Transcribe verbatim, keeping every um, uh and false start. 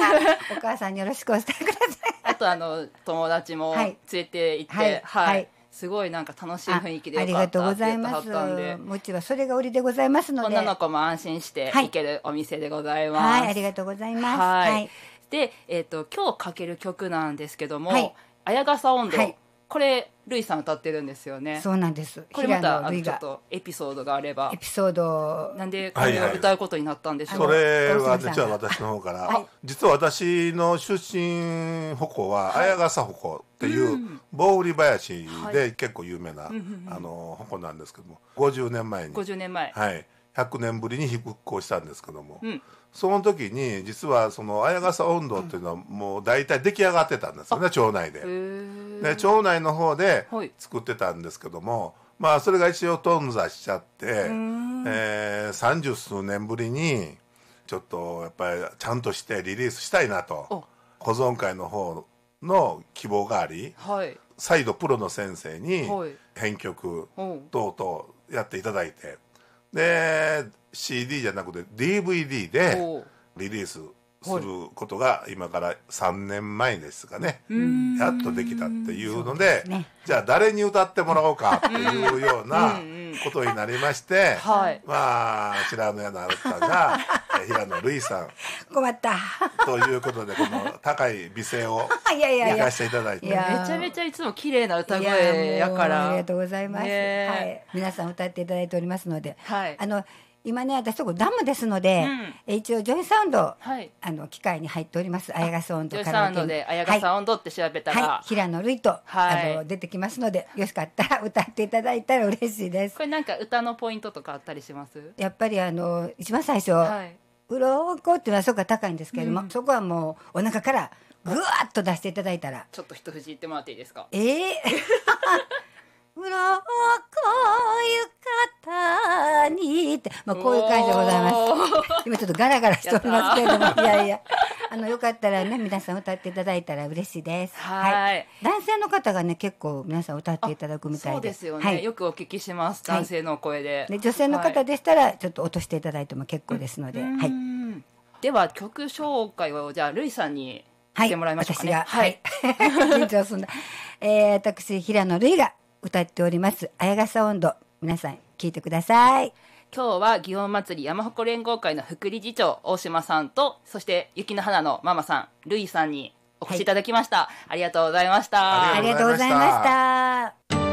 お母さんによろしくお伝えください。 あとあの友達も連れて行って、 はいはいはい、 すごいなんか楽しい雰囲気でよかありがとうったって言ってございます。 はったんで、 もちはそれが売りでございますので、 女の子も安心して行けるお店でございます。 はい、はい、ありがとうございます。 はい、 はい、 で、えーと、今日かける曲なんですけども、 はい、 綾笠音頭、 はい、 これルイさん歌ってるんですよね。 そうなんです。 これまたあの平野類がちょっとエピソードがあれば。 エピソードなんでこれを歌うことになったんでしょう。 それは大杉さんが実は私の方から、 はい、 実は私の出身鉾は綾笠鉾っていう棒売り林で結構有名な、はい、あの鉾なんですけども、ごじゅうねんまえにごじゅうねんまえ、 はい、ひゃくねんぶりに復興したんですけども、 うん、 その時に実はその綾笠音頭っていうのはもう大体出来上がってたんですよね、町内で。で町内の方で作ってたんですけども、まあそれが一応頓挫しちゃって、えー、三十数年ぶりにちょっとやっぱりちゃんとしてリリースしたいなと保存会の方の希望があり、はい、再度プロの先生に編曲等々やっていただいて、で シーディー じゃなくて ディーブイディー でリリースすることが今からさんねんまえですかね、やっとできたっていうので、ね、じゃあ誰に歌ってもらおうかっていうようなことになりまして、はい、まあ白野屋のあるたが平野類さん困ったということで、この高い美声をいやいやいや生かしていただいて、 めちゃめちゃいつも綺麗な歌声やから、 ありがとうございます、はい、皆さん歌っていただいておりますので、はい、あの今ね、私とこダムですので、うん、一応ジョイサウンド、はい、あの機械に入っております。綾笠音頭、 ジョイサウンドで綾笠音頭って調べたら、はいはい、平野類と、はい、あの出てきますので、よしかったら歌っていただいたら嬉しいです。 これなんか歌のポイントとかあったりします？ やっぱりあの一番最初、はい、うろこっていうのはそこが高いんですけれども、うん、そこはもうお腹からぐわっと出していただいたら、 ちょっと一節言ってもらっていいですか？ えーうろこ浴衣にって、まあ、こういう感じでございます。今ちょっとガラガラしておりますけれども、いやいや、あのよかったらね、皆さん歌っていただいたら嬉しいです。はい、はい、男性の方がね、結構皆さん歌っていただくみたいで、 そうですよね、 はい、 よくお聞きします、男性の声で。 で女性の方でしたらちょっと落としていただいても結構ですので、はい、 では曲紹介をじゃあルイさんにしてもらいましょうかね。 はい、私が、はい、緊張するんだ、えー、私平野類が歌っております綾笠音頭、皆さん聞いてください。 今日は祇園祭山鉾連合会の副理事長大島さんと、そして雪の花のママさんルイさんにお越しいただきました、はい、ありがとうございました。 ありがとうございました。